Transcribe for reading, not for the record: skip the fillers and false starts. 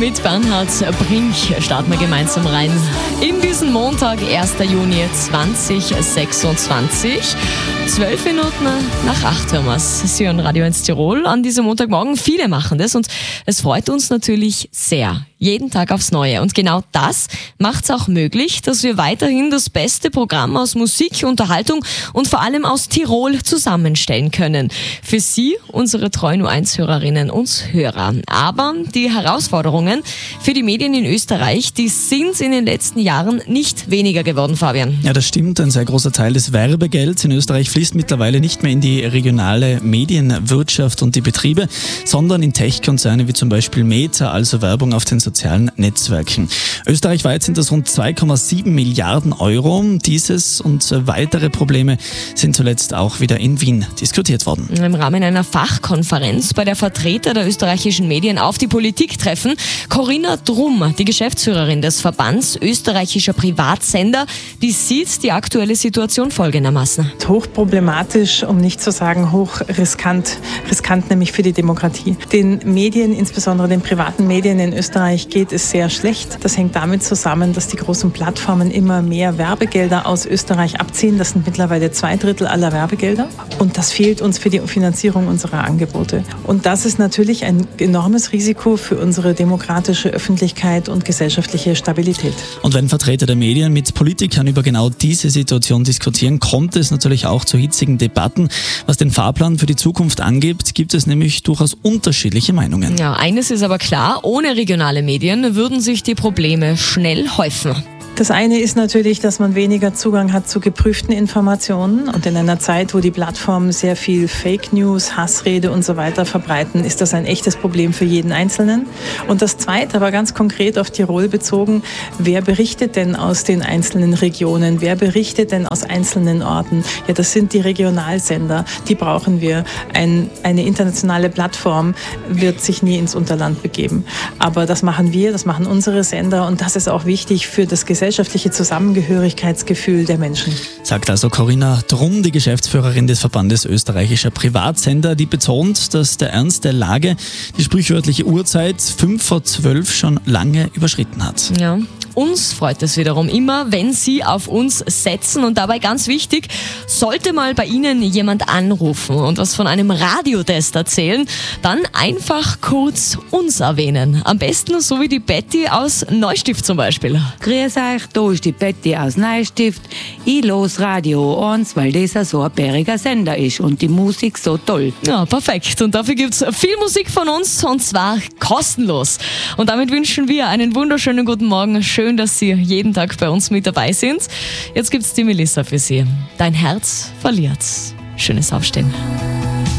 Mit Bernhard Brink starten wir gemeinsam rein in diesen Montag, 1. Juni 2026. 12 Minuten nach 8 hören wir es. Sie hören Radio 1 Tirol an diesem Montagmorgen. Viele machen das und es freut uns natürlich sehr. Jeden Tag aufs Neue. Und genau das macht es auch möglich, dass wir weiterhin das beste Programm aus Musik, Unterhaltung und vor allem aus Tirol zusammenstellen können. Für Sie, unsere treuen U1-Hörerinnen und Hörer. Aber die Herausforderungen für die Medien in Österreich, die sind in den letzten Jahren nicht weniger geworden, Fabian. Ja, das stimmt. Ein sehr großer Teil des Werbegelds in Österreich fließt mittlerweile nicht mehr in die regionale Medienwirtschaft und die Betriebe, sondern in Tech-Konzerne wie zum Beispiel Meta, also Werbung auf den sozialen Netzwerken. Österreichweit sind das rund 2,7 Milliarden Euro. Dieses und weitere Probleme sind zuletzt auch wieder in Wien diskutiert worden. Im Rahmen einer Fachkonferenz, bei der Vertreter der österreichischen Medien auf die Politik treffen, Corinna Drumm, die Geschäftsführerin des Verbands österreichischer Privatsender, die sieht die aktuelle Situation folgendermaßen. Hochproblematisch, um nicht zu sagen hochriskant. Riskant nämlich für die Demokratie. Den Medien, insbesondere den privaten Medien in Österreich, geht es sehr schlecht. Das hängt damit zusammen, dass die großen Plattformen immer mehr Werbegelder aus Österreich abziehen. Das sind mittlerweile 2/3 aller Werbegelder. Und das fehlt uns für die Finanzierung unserer Angebote. Und das ist natürlich ein enormes Risiko für unsere demokratische Öffentlichkeit und gesellschaftliche Stabilität. Und wenn Vertreter der Medien mit Politikern über genau diese Situation diskutieren, kommt es natürlich auch zu hitzigen Debatten. Was den Fahrplan für die Zukunft angeht, gibt es nämlich durchaus unterschiedliche Meinungen. Ja, eines ist aber klar, ohne regionale Medien würden sich die Probleme schnell häufen. Das eine ist natürlich, dass man weniger Zugang hat zu geprüften Informationen. Und in einer Zeit, wo die Plattformen sehr viel Fake News, Hassrede und so weiter verbreiten, ist das ein echtes Problem für jeden Einzelnen. Und das Zweite, aber ganz konkret auf Tirol bezogen, wer berichtet denn aus den einzelnen Regionen? Wer berichtet denn aus einzelnen Orten? Ja, das sind die Regionalsender. Die brauchen wir. Eine internationale Plattform wird sich nie ins Unterland begeben. Aber das machen wir, das machen unsere Sender. Und das ist auch wichtig für das gesellschaftliche Zusammengehörigkeitsgefühl der Menschen. Sagt also Corinna Drumm, die Geschäftsführerin des Verbandes österreichischer Privatsender, die betont, dass der Ernst der Lage die sprichwörtliche Uhrzeit 11:55 schon lange überschritten hat. Ja. Uns freut es wiederum immer, wenn Sie auf uns setzen und dabei ganz wichtig, sollte mal bei Ihnen jemand anrufen und was von einem Radiotest erzählen, dann einfach kurz uns erwähnen. Am besten so wie die Betty aus Neustift zum Beispiel. Grüß euch, da ist die Betty aus Neustift. Ich los Radio 1, weil das so ein bäriger Sender ist und die Musik so toll. Ja, perfekt. Und dafür gibt's viel Musik von uns und zwar kostenlos. Und damit wünschen wir einen wunderschönen guten Morgen. Schön, dass Sie jeden Tag bei uns mit dabei sind. Jetzt gibt's die Melissa für Sie. Dein Herz verliert. Schönes Aufstehen.